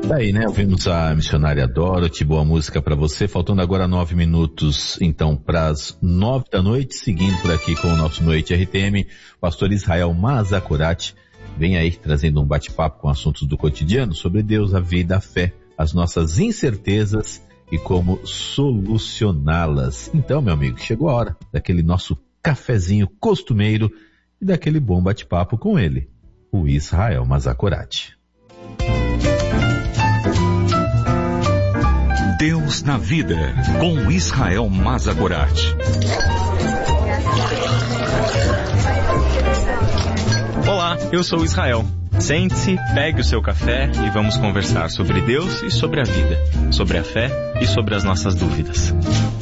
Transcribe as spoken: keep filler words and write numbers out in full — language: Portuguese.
Daí, né, ouvimos a missionária Dorothy, boa música para você, faltando agora nove minutos, então, para as nove da noite, seguindo por aqui com o nosso Noite R T M, pastor Israel Mazacurati, vem aí trazendo um bate-papo com assuntos do cotidiano sobre Deus, a vida, a fé, as nossas incertezas e como solucioná-las. Então, meu amigo, chegou a hora daquele nosso cafezinho costumeiro e daquele bom bate-papo com ele, o Israel Mazacurati. Deus na Vida, com Israel Mazacurati. Olá, eu sou Israel. Sente-se, pegue o seu café e vamos conversar sobre Deus e sobre a vida, sobre a fé e sobre as nossas dúvidas.